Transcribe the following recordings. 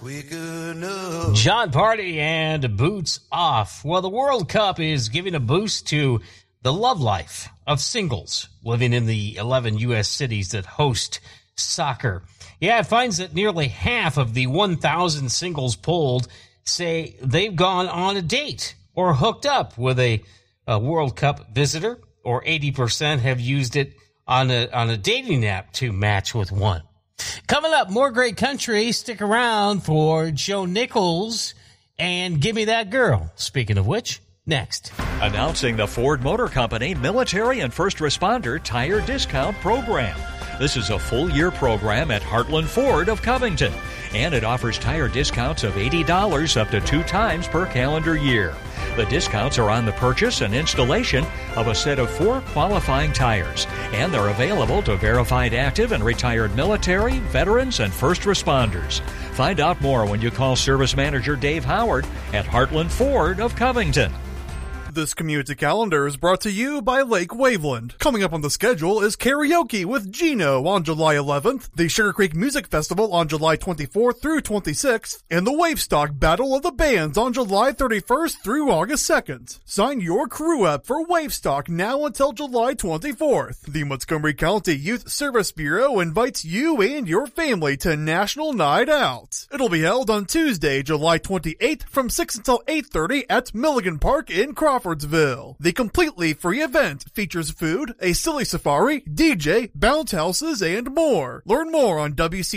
John Party and Boots Off. Well, the World Cup is giving a boost to the love life of singles living in the 11 U.S. cities that host soccer. Yeah, it finds that nearly half of the 1,000 singles polled say they've gone on a date or hooked up with a World Cup visitor, or 80% have used it on a dating app to match with one. Coming up, more great country. Stick around for Joe Nichols and Give Me That Girl. Speaking of which, next. Announcing the Ford Motor Company Military and First Responder Tire Discount Program. This is a full-year program at Heartland Ford of Covington, and it offers tire discounts of $80 up to 2 times per calendar year. The discounts are on the purchase and installation of a set of 4 qualifying tires, and they're available to verified active and retired military, veterans, and first responders. Find out more when you call Service Manager Dave Howard at Heartland Ford of Covington. This community calendar is brought to you by Lake Waveland. Coming up on the schedule is karaoke with Gino on July 11th, the Sugar Creek Music Festival on July 24th through 26th, and the Wavestock Battle of the Bands on July 31st through August 2nd. Sign your crew up for Wavestock now until July 24th. The Montgomery County Youth Service Bureau invites you and your family to National Night Out. It'll be held on Tuesday, July 28th from 6 until 8:30 at Milligan Park in Crawfordsville. The completely free event features food, a silly safari, DJ, bounce houses, and more. Learn more on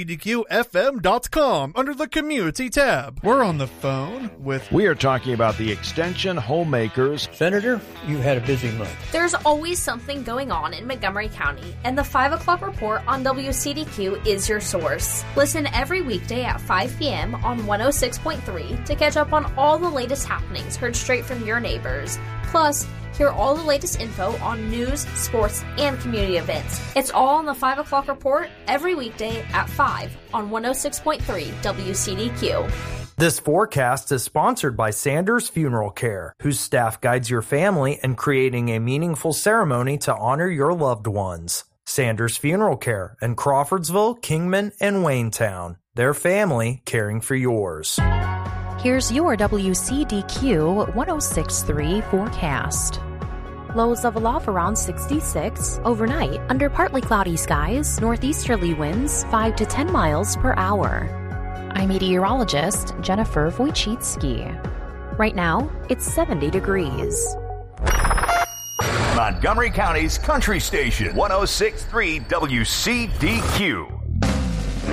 WCDQFM.com under the Community tab. We're on the phone with... We are talking about the Extension Homemakers. Senator, you had a busy month. There's always something going on in Montgomery County, and the 5 o'clock report on WCDQ is your source. Listen every weekday at 5 p.m. on 106.3 to catch up on all the latest happenings heard straight from your neighbors. Plus, hear all the latest info on news, sports, and community events. It's all on the 5 o'clock report every weekday at 5 on 106.3 WCDQ. This forecast is sponsored by Sanders Funeral Care, whose staff guides your family in creating a meaningful ceremony to honor your loved ones. Sanders Funeral Care in Crawfordsville, Kingman, and Waynetown. Their family caring for yours. Here's your WCDQ 106.3 forecast. Lows level off around 66. Overnight, under partly cloudy skies, northeasterly winds 5 to 10 miles per hour. I'm meteorologist Jennifer Wojcicki. Right now, it's 70 degrees. Montgomery County's Country Station, 106.3 WCDQ.